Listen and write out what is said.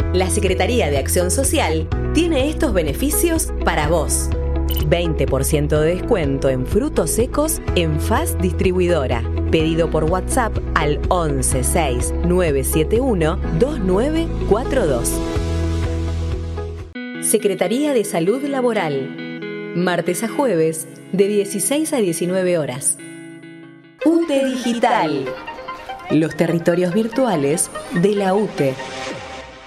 La Secretaría de Acción Social tiene estos beneficios para vos. 20% de descuento en frutos secos en Faz Distribuidora. Pedido por WhatsApp al 11 6 971 2942. Secretaría de Salud Laboral. Martes a jueves de 16 a 19 horas. UTE Digital. Los territorios virtuales de la UTE.